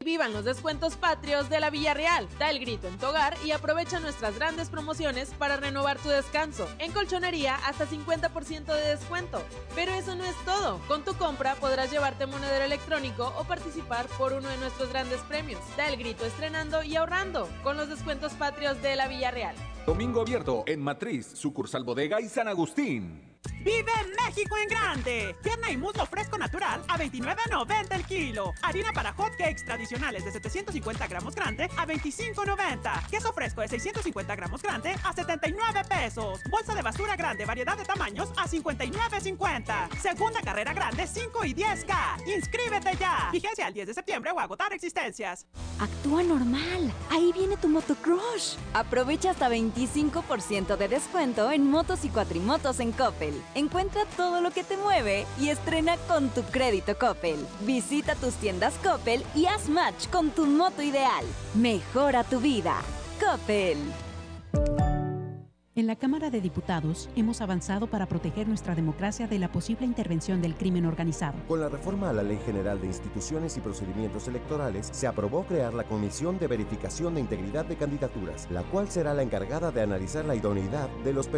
Vivan los descuentos patrios de la Villarreal. Da el grito en tu hogar y aprovecha nuestras grandes promociones para renovar tu descanso. En colchonería hasta 50% de descuento. Pero eso no es todo. Con tu compra podrás llevarte monedero electrónico o participar por uno de nuestros grandes premios. Da el grito estrenando y ahorrando con los descuentos patrios de la Villarreal. Domingo abierto en Matriz, sucursal Bodega y San Agustín. ¡Vive México en grande! Pierna y muslo fresco natural a $29.90 el kilo. Harina para hot cakes tradicionales de 750 gramos grande a $25.90. Queso fresco de 650 gramos grande a 79 pesos. Bolsa de basura grande, variedad de tamaños a 59.50. Segunda carrera grande 5 y 10K. ¡Inscríbete ya! Vigencia al 10 de septiembre o agotar existencias. Actúa normal. Ahí viene tu motocrush. Aprovecha hasta 25% de descuento en motos y cuatrimotos en Coppel. Encuentra todo lo que te mueve y estrena con tu crédito Coppel. Visita tus tiendas Coppel y haz match con tu moto ideal. Mejora tu vida. Coppel. En la Cámara de Diputados hemos avanzado para proteger nuestra democracia de la posible intervención del crimen organizado. Con la reforma a la Ley General de Instituciones y Procedimientos Electorales, se aprobó crear la Comisión de Verificación de Integridad de Candidaturas, la cual será la encargada de analizar la idoneidad de los